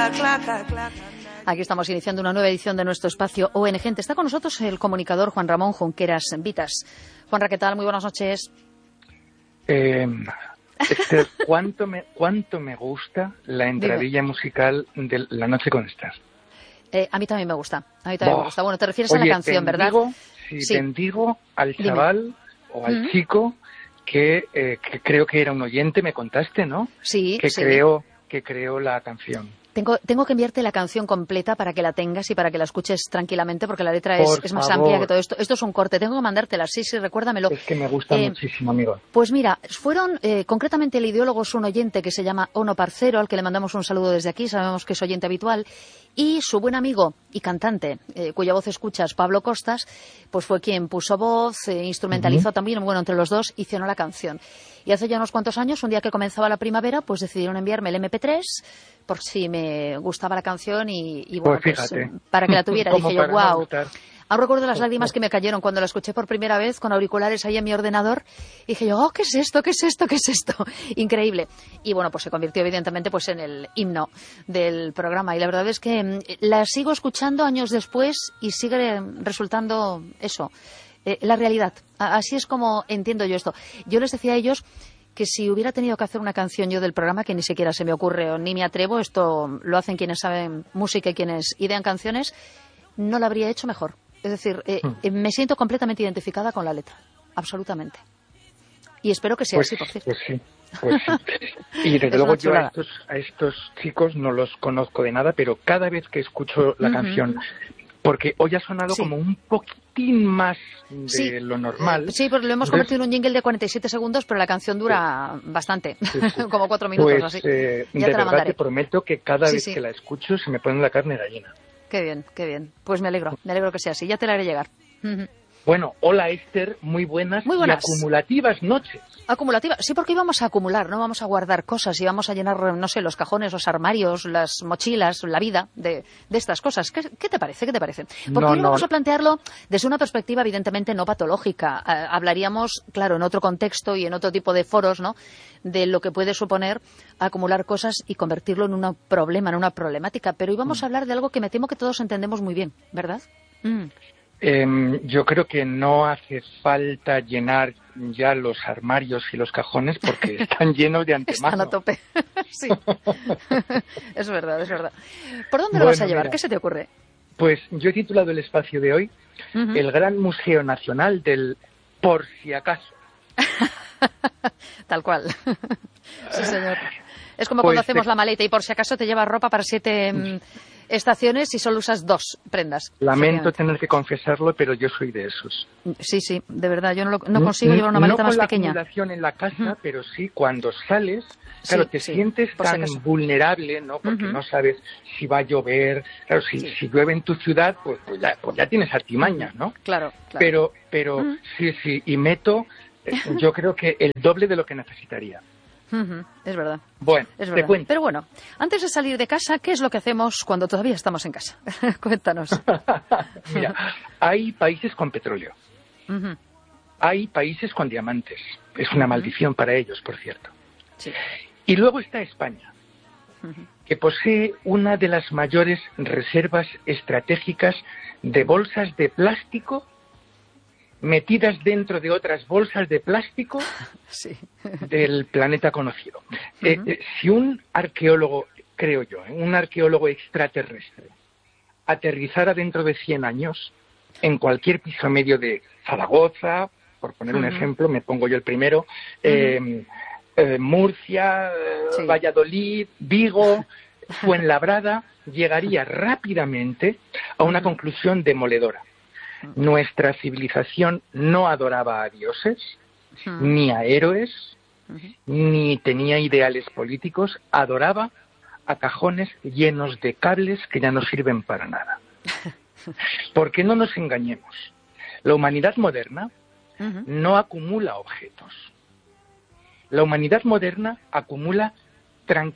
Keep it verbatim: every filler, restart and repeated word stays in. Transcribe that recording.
Aquí estamos iniciando una nueva edición de nuestro espacio O N Gente. Está con nosotros el comunicador Juan Ramón Junqueras Vitas. Juanra, ¿qué tal? Muy buenas noches. Eh, Esther, ¿cuánto me, cuánto me gusta la entradilla Dime. musical de La Noche con Esther? Eh, a mí también me gusta. A mí también Boh. me gusta. Bueno, te refieres Oye, a la canción, bendigo, ¿verdad? Sí, sí. bendigo al chaval Dime. o al ¿Mm? chico que, eh, que creo que era un oyente, me contaste, ¿no? Sí, que sí. Creó, que creó la canción. Tengo, tengo que enviarte la canción completa para que la tengas y para que la escuches tranquilamente, porque la letra es, es más amplia que todo esto. Esto es un corte, tengo que mandártela, sí, sí, recuérdamelo. Es que me gusta eh, muchísimo, amigo. Pues mira, fueron, eh, concretamente el ideólogo es un oyente que se llama Ono Parcero, al que le mandamos un saludo desde aquí, sabemos que es oyente habitual, y su buen amigo y cantante, eh, cuya voz escuchas, Pablo Costas, pues fue quien puso voz, eh, instrumentalizó uh-huh. también, bueno, entre los dos hicieron la canción. Y hace ya unos cuantos años, un día que comenzaba la primavera, pues decidieron enviarme el eme pe tres por si me gustaba la canción y, y bueno, pues, pues para que la tuviera. Dije yo, wow. No Aún recuerdo las lágrimas que me cayeron cuando la escuché por primera vez con auriculares ahí en mi ordenador. Y dije yo, oh, ¿qué es esto? ¿Qué es esto? ¿Qué es esto? Increíble. Y bueno, pues se convirtió evidentemente pues en el himno del programa. Y la verdad es que la sigo escuchando años después y sigue resultando eso, eh, la realidad. Así es como entiendo yo esto. Yo les decía a ellos que si hubiera tenido que hacer una canción yo del programa, que ni siquiera se me ocurre o ni me atrevo, esto lo hacen quienes saben música y quienes idean canciones, no la habría hecho mejor. Es decir, eh, hmm. me siento completamente identificada con la letra, absolutamente. Y espero que sea pues, así, por cierto. Pues sí, pues sí. Y desde luego yo a estos, a estos chicos no los conozco de nada, pero cada vez que escucho la uh-huh. canción, porque hoy ha sonado sí. como un poquitín más de sí. lo normal. Eh, sí, porque lo hemos convertido en un jingle de cuarenta y siete segundos, pero la canción dura sí. bastante, sí, sí. como cuatro minutos pues, así. Eh, ya de te la verdad mandaré. te prometo que cada sí, vez sí. que la escucho se me pone la carne gallina. Qué bien, qué bien. Pues me alegro, me alegro que sea así. Ya te la haré llegar. Bueno, hola Esther, muy buenas, muy buenas y acumulativas noches. Acumulativas, sí, porque íbamos a acumular, no vamos a guardar cosas y vamos a llenar, no sé, los cajones, los armarios, las mochilas, la vida de, de estas cosas. ¿Qué, ¿Qué te parece? ¿Qué te parece? Porque no, hoy no. vamos a plantearlo desde una perspectiva evidentemente no patológica. Eh, hablaríamos, claro, en otro contexto y en otro tipo de foros, ¿no?, de lo que puede suponer acumular cosas y convertirlo en un problema, en una problemática. Pero hoy vamos mm. a hablar de algo que me temo que todos entendemos muy bien, ¿verdad? Mm. Eh, yo creo que no hace falta llenar ya los armarios y los cajones porque están llenos de antemano. Están a tope. Sí. Es verdad, es verdad. ¿Por dónde bueno, lo vas a llevar? Mira, ¿Qué se te ocurre? Pues yo he titulado el espacio de hoy uh-huh. El Gran Museo Nacional del Por si acaso. Tal cual. Sí, señor. Es como pues cuando hacemos te... la maleta y por si acaso te llevas ropa para siete mm, estaciones y solo usas dos prendas. Lamento tener que confesarlo, pero yo soy de esos. Sí, sí, de verdad. Yo no, lo, no consigo llevar una maleta no más pequeña. No con la acumulación en la casa, uh-huh. pero sí cuando sales, claro, sí, te sí, sientes tan si vulnerable, ¿no? Porque uh-huh. no sabes si va a llover. Claro, si, sí. si llueve en tu ciudad, pues, pues, ya, pues ya tienes artimañas, ¿no? Claro, claro. Pero, pero uh-huh. sí, sí, y meto, yo creo que el doble de lo que necesitaría. Uh-huh. Es verdad. Bueno, es te verdad. cuento. Pero bueno, antes de salir de casa, ¿qué es lo que hacemos cuando todavía estamos en casa? Cuéntanos. Mira, hay países con petróleo. Uh-huh. Hay países con diamantes. Es una uh-huh. maldición para ellos, por cierto. Sí. Y luego está España, uh-huh. que posee una de las mayores reservas estratégicas de bolsas de plástico metidas dentro de otras bolsas de plástico sí. del planeta conocido. Uh-huh. eh, eh, si un arqueólogo, creo yo, eh, un arqueólogo extraterrestre aterrizara dentro de cien años en cualquier piso medio de Zaragoza, por poner uh-huh. un ejemplo, me pongo yo el primero, uh-huh. eh, eh, Murcia, sí. Valladolid, Vigo, Fuenlabrada, llegaría rápidamente a una uh-huh. conclusión demoledora. Nuestra civilización no adoraba a dioses, uh-huh. ni a héroes, uh-huh. ni tenía ideales políticos, adoraba a cajones llenos de cables que ya no sirven para nada. Porque no nos engañemos, la humanidad moderna uh-huh. no acumula objetos. La humanidad moderna acumula tranquilidad.